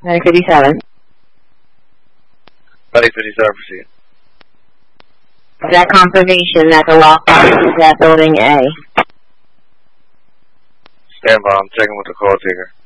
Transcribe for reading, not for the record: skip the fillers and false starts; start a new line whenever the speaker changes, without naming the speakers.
Medic 57.
Medic 57, proceed.
Is that confirmation that the lockbox is at building A?
Stand by, I'm checking with the call taker.